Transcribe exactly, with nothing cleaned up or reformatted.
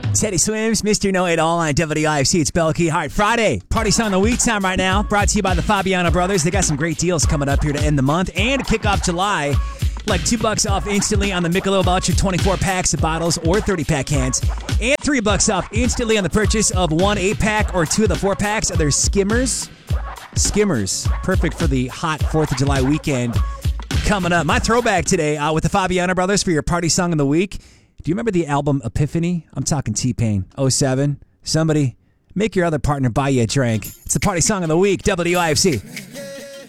Teddy Swims, Mister Know It All on W I F C. It's Bell Key. All right, Friday. Party Song of the Week time right now. Brought to you by the Fabiano Brothers. They got some great deals coming up here to end the month and to kick off July. Like two bucks off instantly on the Michelob Ultra twenty-four packs of bottles or thirty pack cans. And three bucks off instantly on the purchase of one eight pack or two of the four packs of their Skimmers. Skimmers. Perfect for the hot fourth of July weekend coming up. My throwback today uh, with the Fabiano Brothers for your Party Song of the Week. Do you remember the album Epiphany? I'm talking T-Pain. oh seven. Somebody make your other partner buy you a drink. It's the Party Song of the Week, W I F C.